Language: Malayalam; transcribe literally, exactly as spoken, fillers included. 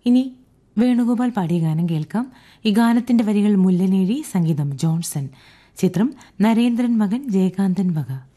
ഇനി വേണുഗോപാൽ പാടിയ ഗാനം കേൾക്കാം. ഈ ഗാനത്തിന്റെ വരികൾ മുല്ലനേഴി, സംഗീതം ജോൺസൺ. ചിത്രം നരേന്ദ്രൻ മകൻ ജയകാന്തൻ വക.